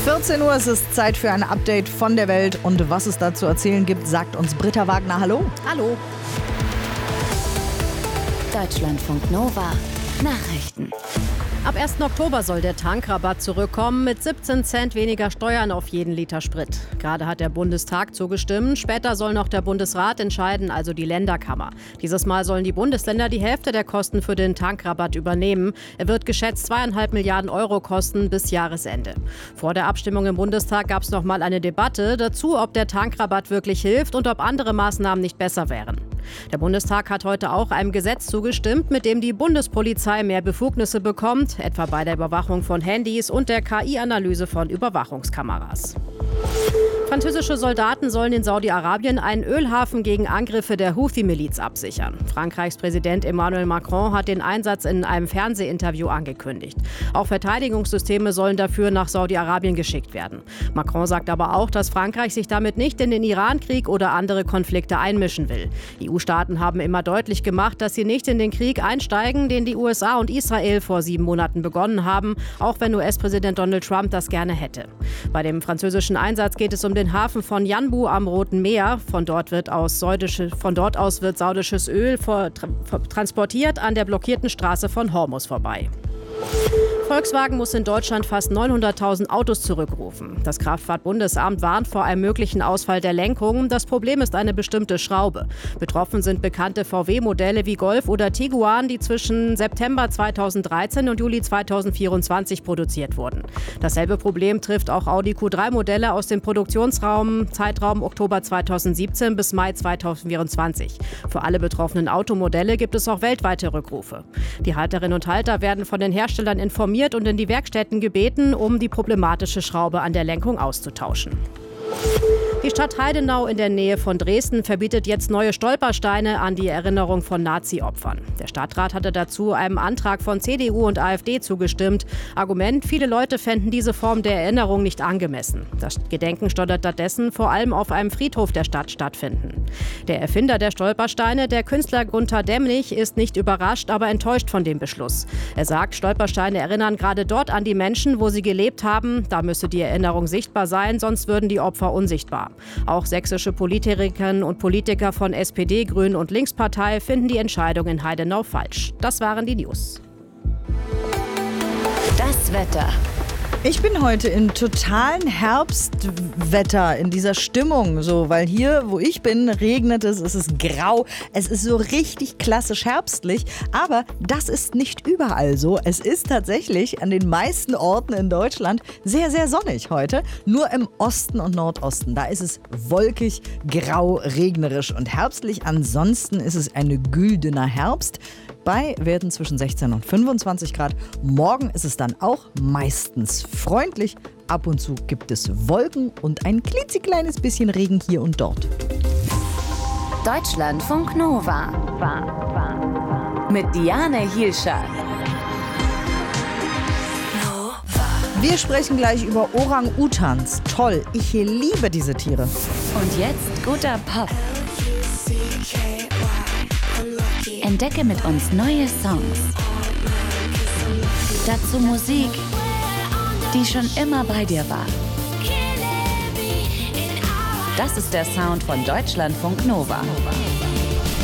14 Uhr ist es Zeit für ein Update von der Welt. Und was es da zu erzählen gibt, sagt uns Britta Wagner. Hallo. Hallo. Deutschlandfunk Nova. Nachrichten. Ab 1. Oktober soll der Tankrabatt zurückkommen mit 17 Cent weniger Steuern auf jeden Liter Sprit. Gerade hat der Bundestag zugestimmt. Später soll noch der Bundesrat entscheiden, also die Länderkammer. Dieses Mal sollen die Bundesländer die Hälfte der Kosten für den Tankrabatt übernehmen. Er wird geschätzt 2,5 Milliarden Euro kosten bis Jahresende. Vor der Abstimmung im Bundestag gab es noch mal eine Debatte dazu, ob der Tankrabatt wirklich hilft und ob andere Maßnahmen nicht besser wären. Der Bundestag hat heute auch einem Gesetz zugestimmt, mit dem die Bundespolizei mehr Befugnisse bekommt, etwa bei der Überwachung von Handys und der KI-Analyse von Überwachungskameras. Französische Soldaten sollen in Saudi-Arabien einen Ölhafen gegen Angriffe der Houthi-Miliz absichern. Frankreichs Präsident Emmanuel Macron hat den Einsatz in einem Fernsehinterview angekündigt. Auch Verteidigungssysteme sollen dafür nach Saudi-Arabien geschickt werden. Macron sagt aber auch, dass Frankreich sich damit nicht in den Iran-Krieg oder andere Konflikte einmischen will. EU-Staaten haben immer deutlich gemacht, dass sie nicht in den Krieg einsteigen, den die USA und Israel vor 7 Monaten begonnen haben, auch wenn US-Präsident Donald Trump das gerne hätte. Bei dem französischen Einsatz geht es um den Hafen von Yanbu am Roten Meer. Von dort aus wird saudisches Öl transportiert an der blockierten Straße von Hormuz vorbei. Volkswagen muss in Deutschland fast 900.000 Autos zurückrufen. Das Kraftfahrtbundesamt warnt vor einem möglichen Ausfall der Lenkung. Das Problem ist eine bestimmte Schraube. Betroffen sind bekannte VW-Modelle wie Golf oder Tiguan, die zwischen September 2013 und Juli 2024 produziert wurden. Dasselbe Problem trifft auch Audi Q3-Modelle aus dem Zeitraum Oktober 2017 bis Mai 2024. Für alle betroffenen Automodelle gibt es auch weltweite Rückrufe. Die Halterinnen und Halter werden von den Herstellern informiert und in die Werkstätten gebeten, um die problematische Schraube an der Lenkung auszutauschen. Die Stadt Heidenau in der Nähe von Dresden verbietet jetzt neue Stolpersteine an die Erinnerung von Nazi-Opfern. Der Stadtrat hatte dazu einem Antrag von CDU und AfD zugestimmt. Argument: Viele Leute fänden diese Form der Erinnerung nicht angemessen. Das Gedenken soll stattdessen vor allem auf einem Friedhof der Stadt stattfinden. Der Erfinder der Stolpersteine, der Künstler Gunther Demnig, ist nicht überrascht, aber enttäuscht von dem Beschluss. Er sagt, Stolpersteine erinnern gerade dort an die Menschen, wo sie gelebt haben. Da müsse die Erinnerung sichtbar sein, sonst würden die Opfer unsichtbar. Auch sächsische Politikerinnen und Politiker von SPD, Grünen und Linkspartei finden die Entscheidung in Heidenau falsch. Das waren die News. Das Wetter. Ich bin heute im totalen Herbstwetter, in dieser Stimmung, so, weil hier, wo ich bin, regnet es ist grau, es ist so richtig klassisch herbstlich, aber das ist nicht überall so. Es ist tatsächlich an den meisten Orten in Deutschland sehr, sehr sonnig heute. Nur im Osten und Nordosten, da ist es wolkig, grau, regnerisch und herbstlich. Ansonsten ist es ein güldener Herbst. Bei Werten zwischen 16 und 25 Grad. Morgen ist es dann auch meistens freundlich. Ab und zu gibt es Wolken und ein klitzekleines bisschen Regen hier und dort. Deutschlandfunk Nova. Mit Diane Hielscher. Wir sprechen gleich über Orang-Utans. Toll, ich liebe diese Tiere. Und jetzt guter Pop. Entdecke mit uns neue Songs. Dazu Musik, die schon immer bei dir war. Das ist der Sound von Deutschlandfunk Nova.